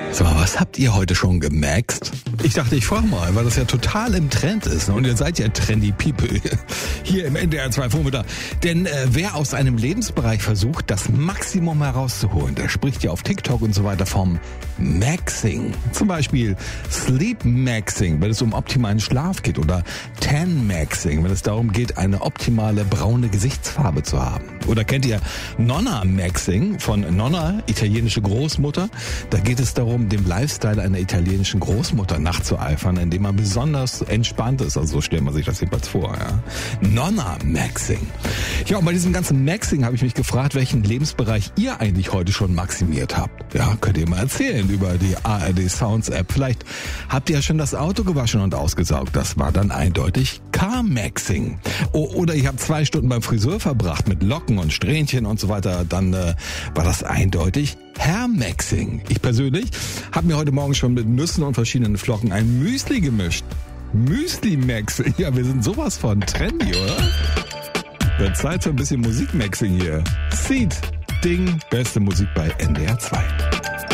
So, was habt ihr heute schon gemaxt? Ich dachte, ich frage mal, weil das ja total im Trend ist. Ne? Und ihr seid ja trendy people hier im NDR 2 Vormittag. Denn wer aus einem Lebensbereich versucht, das Maximum herauszuholen, der spricht ja auf TikTok und so weiter vom Maxing. Zum Beispiel Sleep Maxing, wenn es um optimalen Schlaf geht. Oder Tan Maxing, wenn es darum geht, eine optimale braune Gesichtsfarbe zu haben. Oder kennt ihr Nonna Maxing von Nonna, italienische Großmutter? Da geht es darum, dem Lifestyle einer italienischen Großmutter nachzueifern, indem man besonders entspannt ist. Also so stellt man sich das jedenfalls vor. Ja. Nonna Maxing. Ja, und bei diesem ganzen Maxing habe ich mich gefragt, welchen Lebensbereich ihr eigentlich heute schon maximiert habt. Ja, könnt ihr mal erzählen über die ARD Sounds App. Vielleicht habt ihr ja schon das Auto gewaschen und ausgesaugt. Das war dann eindeutig Car Maxing. Oder ihr habt 2 Stunden beim Friseur verbracht mit Locken und Strähnchen und so weiter. Dann war das eindeutig Hair Maxing. Ich persönlich habe mir heute Morgen schon mit Nüssen und verschiedenen Flocken ein Müsli gemischt. Müsli Maxing. Ja, wir sind sowas von trendy, oder? Wird Zeit für ein bisschen Musikmaxing hier. Seed, Ding, beste Musik bei NDR 2.